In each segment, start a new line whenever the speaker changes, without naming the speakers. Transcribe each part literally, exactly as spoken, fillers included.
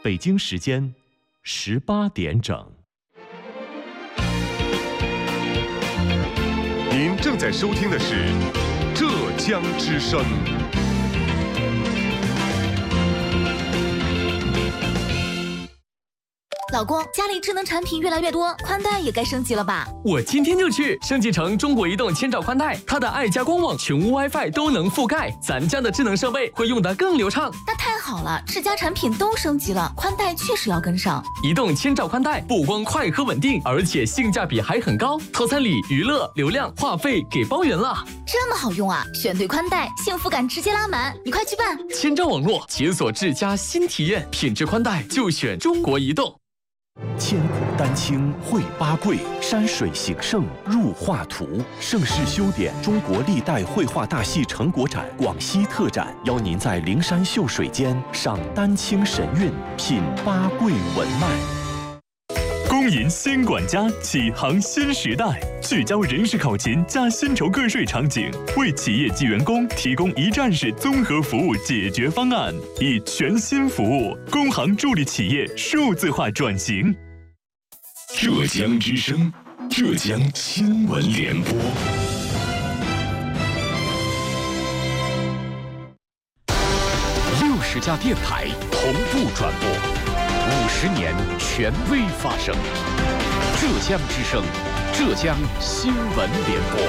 北京时间十八点整。
您正在收听的是浙江之声。
老公，家里智能产品越来越多，宽带也该升级了吧？
我今天就去升级成中国移动千兆宽带，它的爱家官网、全屋 WiFi 都能覆盖，咱家的智能设备会用得更流畅。
那太好了，智家产品都升级了，宽带确实要跟上。
移动千兆宽带不光快和稳定，而且性价比还很高，套餐里娱乐、流量、话费给包圆了。
这么好用啊！选对宽带，幸福感直接拉满，你快去办！
千兆网络解锁智家新体验，品质宽带就选中国移动。
千古丹青绘八桂，山水形胜入画图。盛世修典中国历代绘画大戏成果展广西特展，邀您在灵山秀水间赏丹青神韵，品八桂文脉。
公银新管家启航新时代，聚焦人事考勤加薪酬个税场景，为企业及员工提供一站式综合服务解决方案，以全新服务工行助力企业数字化转型。
浙江之声，浙江新闻联播。
六十家电台同步转播，五十年权威发声。浙江之声，浙江新闻联播。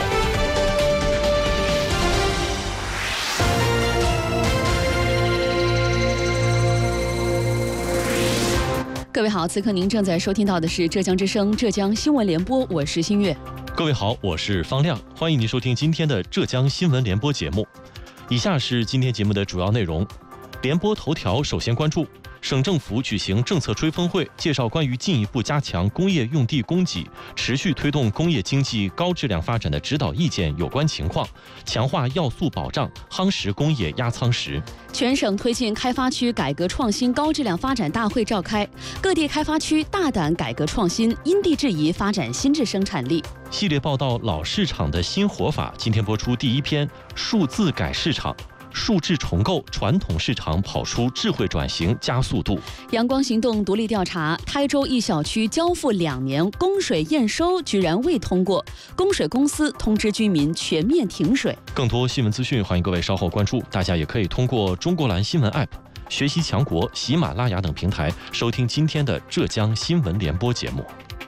各位好，此刻您正在收听到的是浙江之声浙江新闻联播，我是新月。
各位好，我是方亮，欢迎您收听今天的浙江新闻联播节目。以下是今天节目的主要内容。联播头条首先关注省政府举行政策追风会，介绍关于进一步加强工业用地供给、持续推动工业经济高质量发展的指导意见有关情况，强化要素保障，夯实工业压舱石。
全省推进开发区改革创新高质量发展大会召开，各地开发区大胆改革创新，因地制宜发展新质生产力。
系列报道老市场的新活法，今天播出第一篇：数字改市场。数字重构传统市场跑出智慧转型加速度。
阳光行动独立调查，台州一小区交付两年供水验收居然未通过，供水公司通知居民全面停水。
更多新闻资讯，欢迎各位稍后关注。大家也可以通过中国蓝新闻 App、学习强国、喜马拉雅等平台收听今天的浙江新闻联播节目。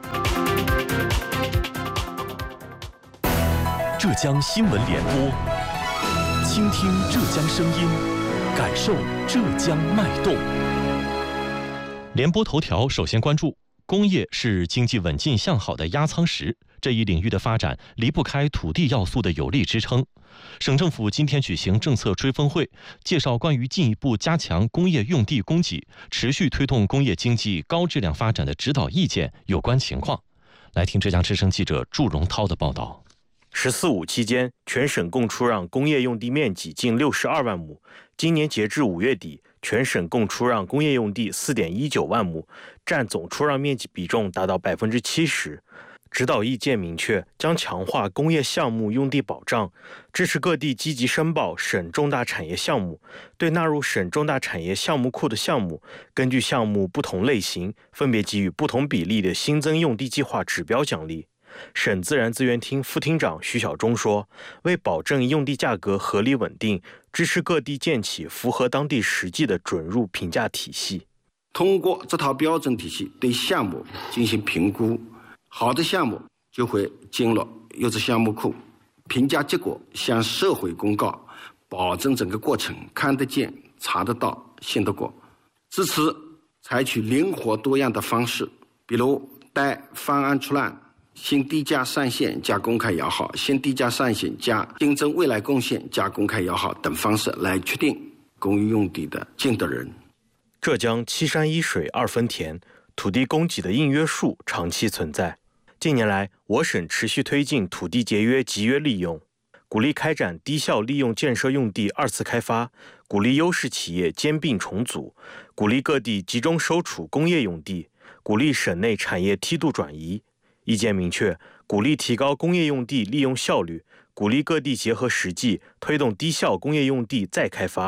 浙江新闻联播，倾听浙江声音，感受浙江脉动。
联播头条首先关注，工业是经济稳进向好的压舱石，这一领域的发展离不开土地要素的有力支撑。省政府今天举行政策追风会，介绍关于进一步加强工业用地供给、持续推动工业经济高质量发展的指导意见有关情况。来听浙江之声记者祝荣涛的报道。
十四五期间，全省共出让工业用地面积近六十二万亩。今年截至五月底，全省共出让工业用地四点一九万亩，占总出让面积比重达到百分之七十。指导意见明确，将强化工业项目用地保障，支持各地积极申报省重大产业项目，对纳入省重大产业项目库的项目，根据项目不同类型，分别给予不同比例的新增用地计划指标奖励。省自然资源厅副厅长徐晓忠说，为保证用地价格合理稳定，支持各地建起符合当地实际的准入评价体系。
通过这套标准体系对项目进行评估，好的项目就会进入优质项目库，评价结果向社会公告，保证整个过程看得见、查得到、信得过。支持采取灵活多样的方式，比如待方案出栏，新地价上线加公开摇号，新地价上线加竞争未来贡献加公开摇号等方式来确定公寓用地的竞得人。
浙江七山一水二分田，土地供给的硬约束长期存在。近年来，我省持续推进土地节约集约利用，鼓励开展低效利用建设用地二次开发，鼓励优势企业兼并重组，鼓励各地集中收储工业用地，鼓励省内产业梯度转移。意见明确，鼓励提高工业用地利用效率，鼓励各地结合实际推动低效工业用地再开发，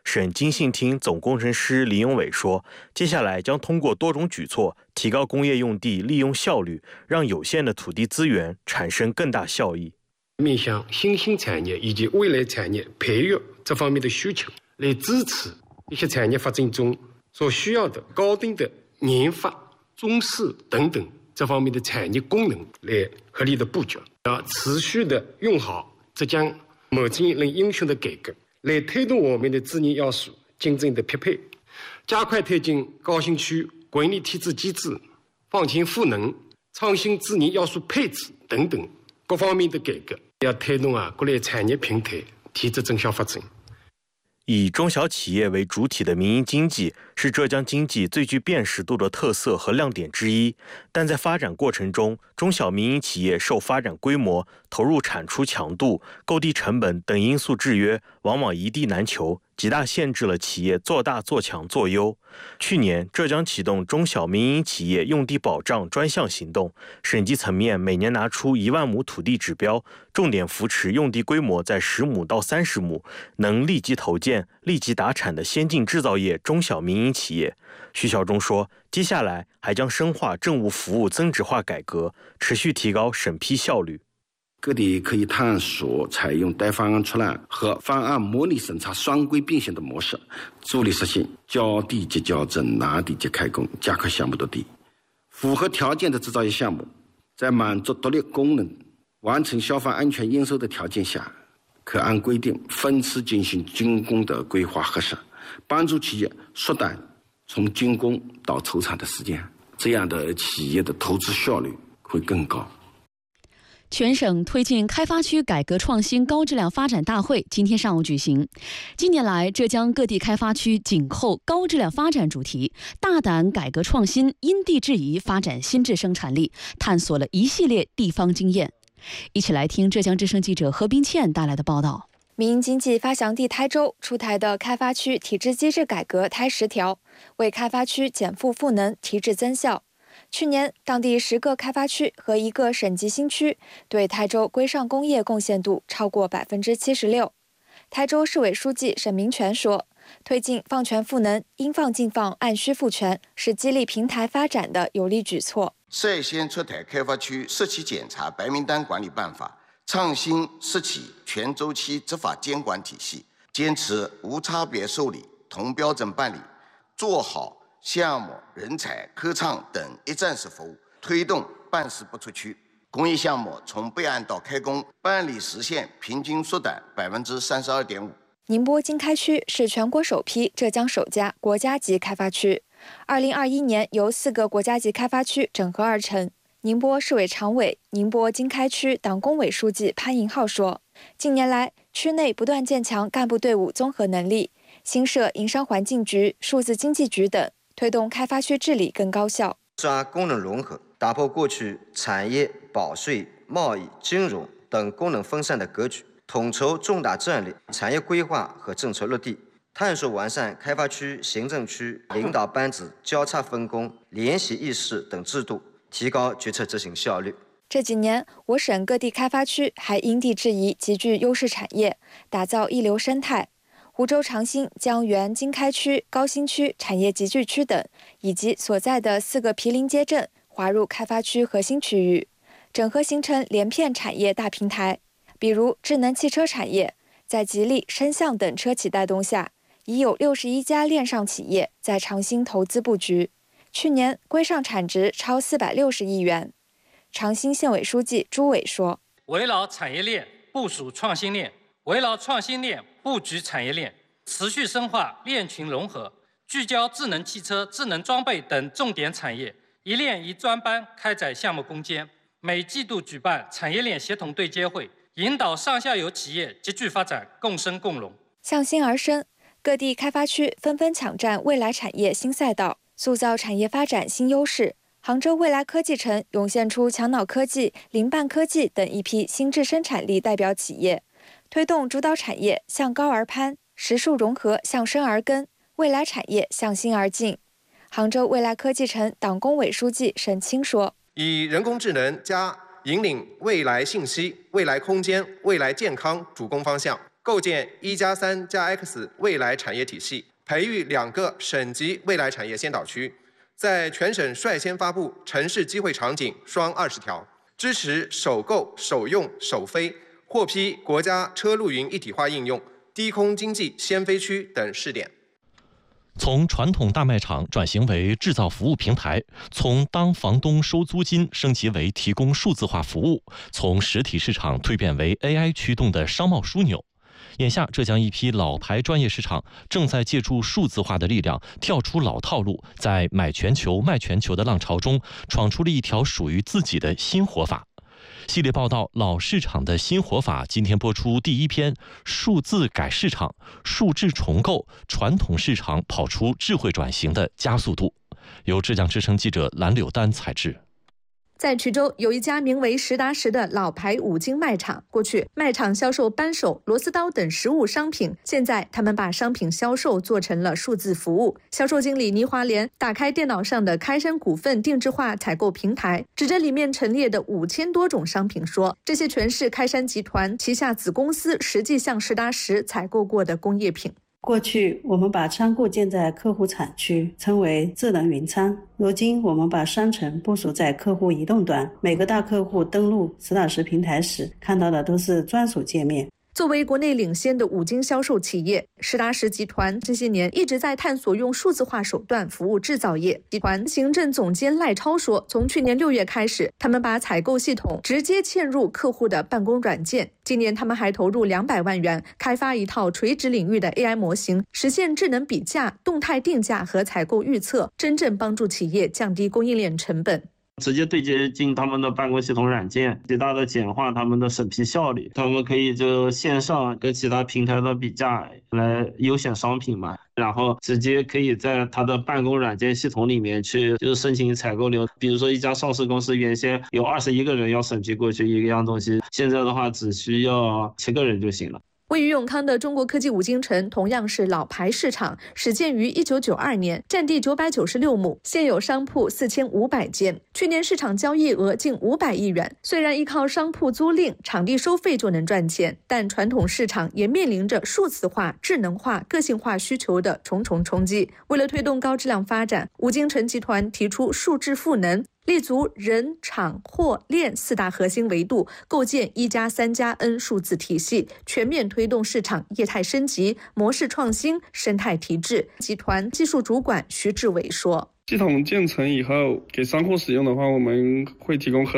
省经信厅总工程师李永伟说，接下来将通过多种举措提高工业用地利用效率，让有限的土地资源产生更大效益。
面向新兴产业以及未来产业培育这方面的需求，来支持一些产业发展中所需要的高端的研发、中试等等这方面的产业功能，来合理的布局，要持续的用好浙江某经一轮英雄的改革，来推动我们的资源要素竞争的匹配，加快推进高新区管理体制机制、放权赋能、创新资源要素配置等等各方面的改革，要推动啊各类产业平台提质增效发展。
以中小企业为主体的民营经济是浙江经济最具辨识度的特色和亮点之一，但在发展过程中，中小民营企业受发展规模、投入产出强度、购地成本等因素制约，往往一地难求，极大限制了企业做大做强做优。去年，浙江启动中小民营企业用地保障专项行动，省级层面每年拿出一万亩土地指标，重点扶持用地规模在十亩到三十亩，能立即投建、立即达产的先进制造业中小民营企业。徐晓忠说，接下来还将深化政务服务增值化改革，持续提高审批效率。
各地可以探索采用带方案出栏和方案模拟审查双轨并行的模式，助力实现交地即交证、拿地即开工，加快项目落地。符合条件的制造业项目，在满足独立功能、完成消防安全应收的条件下，可按规定分次进行竣工的规划核实，帮助企业缩短从竣工到筹产的时间，这样的企业的投资效率会更高。
全省推进开发区改革创新高质量发展大会今天上午举行。近年来，浙江各地开发区紧扣高质量发展主题，大胆改革创新，因地制宜发展新质生产力，探索了一系列地方经验。一起来听浙江之声记者何冰倩带来的报道。
民营经济发祥地台州出台的开发区体制机制改革台十条，为开发区减负赋能、提质增效。去年，当地十个开发区和一个省级新区对台州规上工业贡献度超过百分之七十六。台州市委书记沈明全说，推进放权赋能、应放尽放、按需赋权，是激励平台发展的有力举措。
率先出台开发区涉企检查白名单管理办法，创新涉企全周期执法监管体系，坚持无差别受理、同标准办理，做好项目、人才、科创等一站式服务，推动办事不出区。工业项目从备案到开工办理时限平均缩短百分之三十二点五。
宁波经开区是全国首批、浙江首家国家级开发区。二零二一年由四个国家级开发区整合而成。宁波市委常委、宁波经开区党工委书记潘银浩说，近年来区内不断建强干部队伍综合能力，新设营商环境局、数字经济局等，推动开发区治理更高效。
抓功能融合，打破过去产业、保税、贸易、金融等功能分散的格局，统筹重大战略、产业规划和政策落地，探索完善开发区行政区领导班子交叉分工、联席议事等制度，提高决策执行效率。
这几年，我省各地开发区还因地制宜集聚优势产业，打造一流生态。湖州长兴将原经开区、高新区产业集聚区等，以及所在的四个毗邻街镇划入开发区核心区域，整合形成连片产业大平台。比如智能汽车产业，在吉利、深象等车企带动下，已有六十一家链上企业在长兴投资布局。去年规上产值超四百六十亿元。长兴县委书记朱伟说：“
围绕产业链部署创新链，围绕创新链布局产业链，持续深化链群融合，聚焦智能汽车、智能装备等重点产业，一链一专班开展项目攻坚。每季度举办产业链协同对接会，引导上下游企业集聚发展，共生共荣。”
向心而生，各地开发区纷纷抢占未来产业新赛道，塑造产业发展新优势。杭州未来科技城涌现出强脑科技、零半科技等一批新质生产力代表企业，推动主导产业向高而攀，实数融合向深而根，未来产业向新而进。杭州未来科技城党工委书记沈清说：“
以人工智能加引领未来信息、未来空间、未来健康主攻方向， 构建一加三加 X 未来产业体系，培育两个省级未来产业先导区，在全省率先发布城市机会场景双二十条，支持首购、首用、首飞，获批国家车路云一体化应用、低空经济先飞区等试点。
从传统大卖场转型为制造服务平台，从当房东收租金升级为提供数字化服务，从实体市场蜕变为 A I 驱动的商贸枢纽。眼下，浙江一批老牌专业市场正在借助数字化的力量，跳出老套路，在买全球、卖全球的浪潮中，闯出了一条属于自己的新活法。系列报道《老市场的新活法》今天播出第一篇：数字改市场，数质重构，传统市场跑出智慧转型的加速度。由浙江之声记者蓝柳丹采制。
在衢州有一家名为实达实的老牌五金卖场，过去卖场销售扳手、螺丝刀等实物商品，现在他们把商品销售做成了数字服务。销售经理倪华莲打开电脑上的开山股份定制化采购平台，指着里面陈列的五千多种商品说，这些全是开山集团旗下子公司实际向实达实采购过的工业品。
过去我们把仓库建在客户产区，称为智能云仓。如今我们把商城部署在客户移动端，每个大客户登录实达实平台时，看到的都是专属界面。
作为国内领先的五金销售企业，实达实集团这些年一直在探索用数字化手段服务制造业。集团行政总监赖超说，从去年六月开始，他们把采购系统直接嵌入客户的办公软件。今年他们还投入两百万元开发一套垂直领域的 A I 模型，实现智能比价、动态定价和采购预测，真正帮助企业降低供应链成本。
直接对接进他们的办公系统软件，极大的简化他们的审批效率。他们可以就线上跟其他平台的比价来优选商品嘛，然后直接可以在他的办公软件系统里面去就是申请采购流。比如说一家上市公司原先有二十一个人要审批过去一样东西，现在的话只需要七个人就行了。
位于永康的中国科技五金城同样是老牌市场，始建于一九九二年，占地九百九十六亩，现有商铺四千五百间，去年市场交易额近五百亿元。虽然依靠商铺租赁、场地收费就能赚钱，但传统市场也面临着数字化、智能化、个性化需求的重重冲击。为了推动高质量发展，五金城集团提出数质赋能，立足人、厂、货、链四大核心维度，构建一加三加 N 数字体系，全面推动市场业态升级、模式创新、生态提质。集团技术主管徐志伟说：“
系统建成以后，给商户使用的话，我们会提供合